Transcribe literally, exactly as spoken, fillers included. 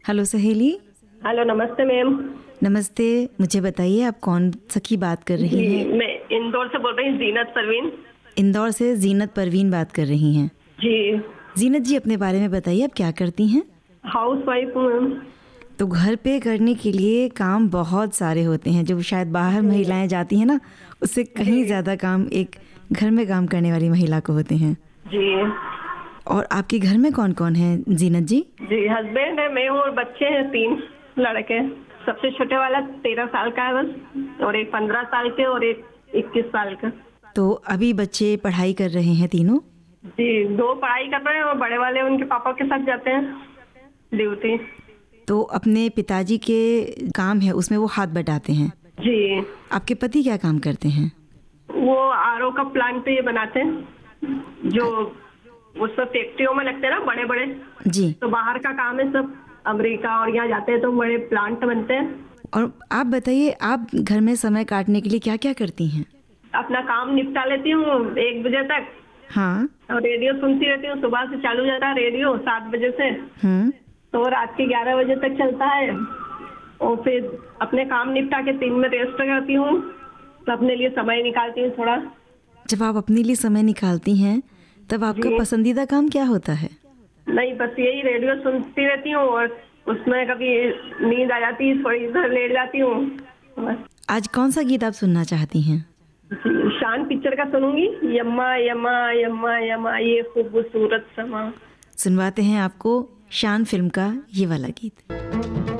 Hello सहेली। Hello, नमस्ते ma'am. नमस्ते। मुझे बताइए आप कौन सखी बात कर रही हैं? मैं इंदौर से बोल रही हूँ, जीनत परवीन। इंदौर से जीनत परवीन बात कर रही हैं। जी। जीनत जी, अपने बारे में बताइए, आप क्या करती हैं? हाउस वाइफ हूँ मैम। तो घर पे करने के लिए काम बहुत सारे होते हैं, जो शायद बाहर महिलाएं जाती हैं ना, उससे कहीं ज़्यादा काम एक घर में काम करने वाली महिला को होते हैं। जी। और आपके घर में कौन कौन है जीनत जी? जी, हस्बैंड है, मैं हूँ और बच्चे हैं, तीन लड़के। सबसे छोटे वाला तेरह साल का है बस, और एक पंद्रह साल के और एक इक्कीस साल का। तो अभी बच्चे पढ़ाई कर रहे हैं तीनों? जी, दो पढ़ाई कर रहे हैं और बड़े वाले उनके पापा के साथ जाते हैं ड्यूटी। तो अपने पिताजी के काम है उसमें वो हाथ बटाते हैं। जी। आपके पति क्या काम करते हैं? वो आर ओ का प्लांट पे ये बनाते हैं, जो वो सब फैक्ट्रियों में लगते हैं ना बड़े बड़े। जी। तो बाहर का काम है, सब अमेरिका और यहाँ जाते हैं तो बड़े प्लांट बनते हैं। और आप बताइए, आप घर में समय काटने के लिए क्या क्या करती हैं? अपना काम निपटा लेती हूँ एक बजे तक। हाँ। और रेडियो सुनती रहती हूँ, सुबह से चालू जाता है रेडियो सात बजे से, हम्म। तो रात के ग्यारह बजे तक चलता है। और फिर अपने काम निपटा के तीन में रेस्ट करती हूँ, तो अपने लिए समय निकालती हूँ थोड़ा। जब आप अपने लिए समय निकालती हैं तब आपका जी। पसंदीदा काम क्या होता है? नहीं, बस यही रेडियो सुनती रहती हूँ, और उसमें कभी नींद आ जाती है, थोड़ी इधर लेट जाती हूँ बस। आज कौन सा गीत आप सुनना चाहती हैं? जी, शान पिक्चर का सुनूंगी, यम्मा यम्मा यम्मा यम्मा ये खूबसूरत समा। सुनवाते हैं आपको शान फिल्म का ये वाला गीत।